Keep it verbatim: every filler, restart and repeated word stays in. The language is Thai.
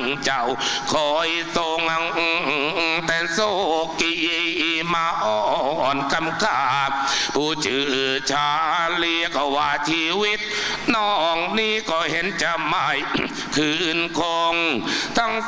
เจ้าคอยทรงแต่โศกีมาอ่อนคำขาบผู้ชื่อชาเรียกว่าชีวิตน้องนี่ก็เห็นจะไม่คืนคงทั้ง